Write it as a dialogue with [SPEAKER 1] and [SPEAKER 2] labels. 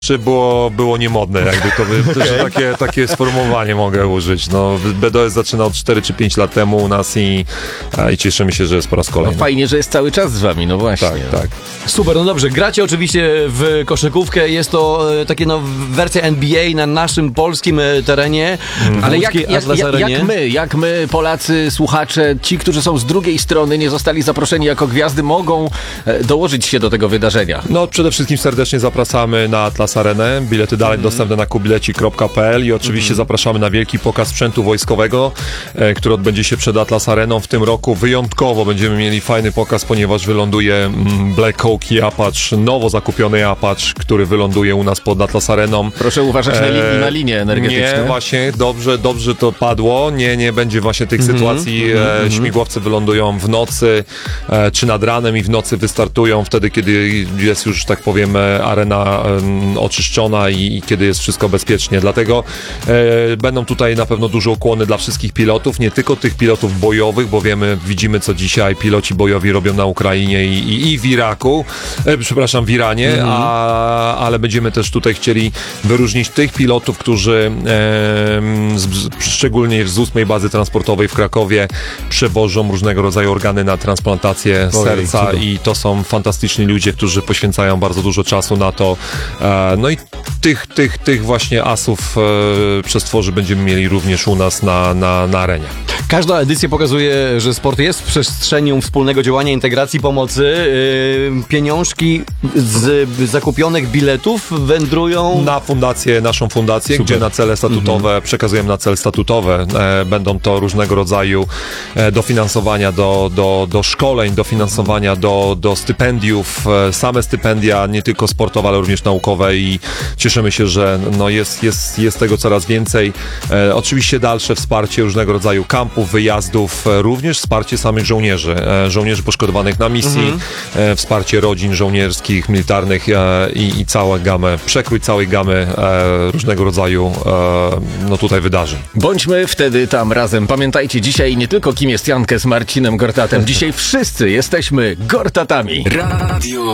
[SPEAKER 1] było niemodne, jakby to też takie sformułowanie mogę użyć. No, BDS zaczynał 4 czy 5 lat temu u nas i cieszymy się, że jest po raz kolejny.
[SPEAKER 2] No fajnie, że jest cały czas z wami, no właśnie.
[SPEAKER 1] Tak.
[SPEAKER 3] Super, no dobrze, gracie oczywiście w koszykówkę, jest to takie wersja NBA na naszym polskim terenie.
[SPEAKER 2] Ale jak my, Polacy, słuchacze, ci, którzy są z drugiej strony, nie zostali zaproszeni jako gwiazdy, mogą dołożyć się do tego wydarzenia?
[SPEAKER 1] No przede wszystkim serdecznie zapraszamy na Atlas Arenę. Bilety dalej dostępne na kubileci.pl i oczywiście zapraszamy na wielki pokaz sprzętu wojskowego, który odbędzie się przed Atlas Areną w tym roku. Wyjątkowo będziemy mieli fajny pokaz, ponieważ wyląduje Black Hawk i Apache, nowo zakupiony Apache, który wyląduje u nas pod Atlas Areną.
[SPEAKER 2] Proszę uważać na linie energetyczne.
[SPEAKER 1] Nie, właśnie, dobrze to padło. Nie będzie właśnie tych sytuacji. Śmigłowce wylądują w nocy, czy nad ranem i w nocy wystartują wtedy, kiedy jest już, tak powiem, arena oczyszczona i kiedy jest wszystko bezpiecznie. Dlatego będą tutaj na pewno duże ukłony dla wszystkich pilotów, nie tylko tych pilotów bojowych, bo widzimy, co dzisiaj piloci bojowi robią na Ukrainie i w Iraku, w Iranie, ale będziemy też tutaj chcieli wyróżnić tych pilotów, którzy szczególnie z 8 bazy transportowej w Krakowie przewożą różnego rodzaju organy na transplantację serca i to są fantastyczni ludzie, którzy poświęcają bardzo dużo czasu na to. No i tych właśnie asów przez tworzy będziemy mieli również u nas na arenie.
[SPEAKER 3] Każda edycja pokazuje, że sport jest przestrzenią wspólnego działania, integracji, pomocy. Pieniążki z zakupionych biletów wędrują
[SPEAKER 1] na naszą fundację,
[SPEAKER 3] Super.
[SPEAKER 1] Gdzie na cele statutowe przekazujemy na cele statutowe. Będą to różnego rodzaju dofinansowania do szkoleń, dofinansowania do stypendiów, same stypendia, nie tylko sportowe, ale również naukowe i cieszymy się, że jest tego coraz więcej. Oczywiście dalsze wsparcie różnego rodzaju kampów, wyjazdów, również wsparcie samych żołnierzy poszkodowanych na misji, wsparcie rodzin żołnierskich, militarnych i przekrój całej gamy różnego rodzaju tutaj wydarzeń.
[SPEAKER 2] Bądźmy wtedy tam razem. Pamiętajcie, dzisiaj nie tylko kim jest Jankę z Marcinem Gortatem, dzisiaj wszyscy jesteśmy Gortatami. Radio